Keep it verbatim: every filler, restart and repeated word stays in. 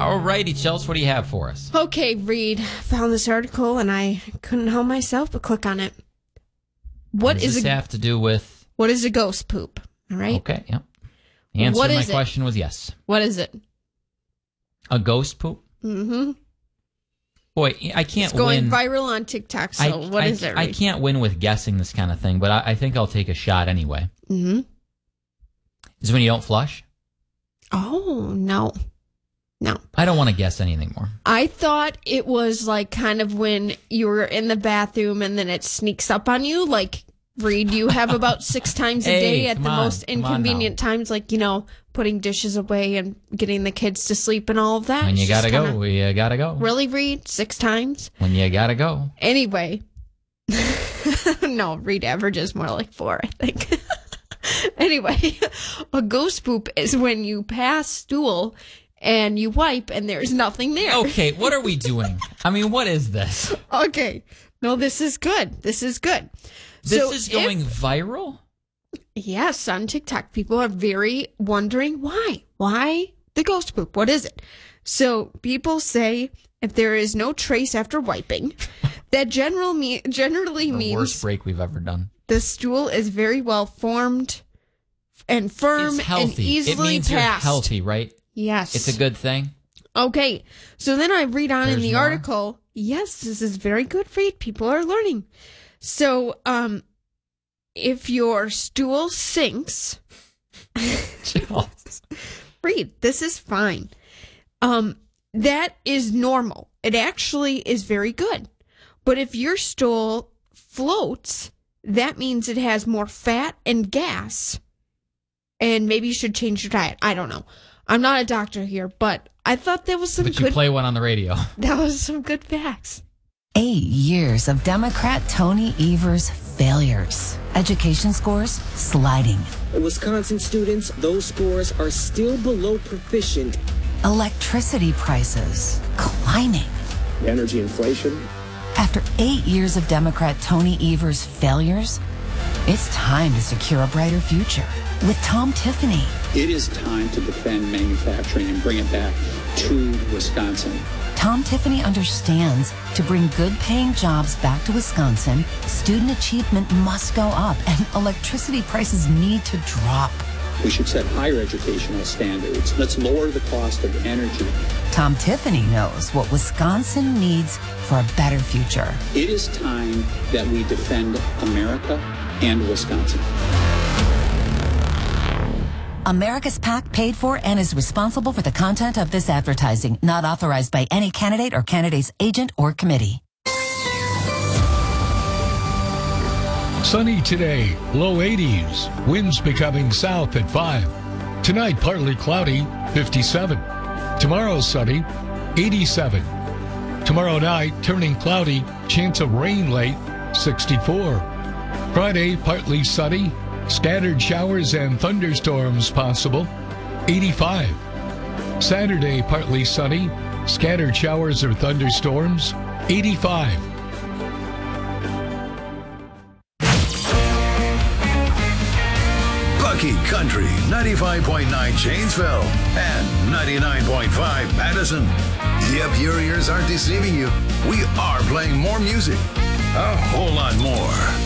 All righty, Chelsea, what do you have for us? Okay, Reed, found this article and I couldn't help myself but click on it. What, what does is this a, have to do with? What is a ghost poop? All right. Okay, yep. The answer What to my is it? question was yes. What is it? A ghost poop? Mm-hmm. Boy, I can't It's going win. viral on TikTok, so I, what I, is it, I Reed? can't win with guessing this kind of thing, but I, I think I'll take a shot anyway. Mm-hmm. Is it when you don't flush? Oh, no. No. I don't want to guess anything more. I thought it was like kind of when you were in the bathroom and then it sneaks up on you. Like, Reed, you have about six times a Hey, day at come the on, most come on inconvenient now. times, like, you know, putting dishes away and getting the kids to sleep and all of that. When you It's just gotta go, kinda- you gotta go. Really, Reed? Six times? When you gotta go. Anyway. No, Reed averages more like four, I think. Anyway, a ghost poop is when you pass stool and you wipe and there's nothing there. Okay, what are we doing? I mean, what is this? Okay. No, this is good. This is good. This So is if- going viral? Yes, on TikTok, people are very wondering why. Why the ghost poop? What is it? So people say if there is no trace after wiping, that general me- generally The means worst break we've ever done. the stool is very well formed and firm It's healthy. and easily it means passed. you're healthy, right? Yes. It's a good thing. Okay, so then I read on in There's the more? article. Yes, this is very good read. People are learning. So, um, if your stool sinks, read. This is fine. Um, that is normal. It actually is very good. But if your stool floats, that means it has more fat and gas. And maybe you should change your diet. I don't know. I'm not a doctor here, but I thought that was some But you good. play one on the radio. That was some good facts. Eight years of Democrat Tony Evers' failures. Education scores sliding. Wisconsin students, those scores are still below proficient. Electricity prices climbing. Energy inflation. After eight years of Democrat Tony Evers' failures, it's time to secure a brighter future with Tom Tiffany. It is time to defend manufacturing and bring it back to Wisconsin. Tom Tiffany understands to bring good-paying jobs back to Wisconsin, student achievement must go up and electricity prices need to drop. We should set higher educational standards. Let's lower the cost of energy. Tom Tiffany knows what Wisconsin needs for a better future. It is time that we defend America and Wisconsin. America's PAC paid for and is responsible for the content of this advertising, not authorized by any candidate or candidate's agent or committee. Sunny today, low eighties. Winds becoming south at five. Tonight, partly cloudy, fifty-seven. Tomorrow, sunny, eighty-seven. Tomorrow night, turning cloudy, chance of rain late, sixty-four. Friday, partly sunny, scattered showers and thunderstorms possible, eighty-five. Saturday, partly sunny, scattered showers or thunderstorms, eighty-five. Bucky Country, ninety-five point nine Janesville and ninety-nine point five Madison. Yep, your ears aren't deceiving you. We are playing more music. A whole lot more.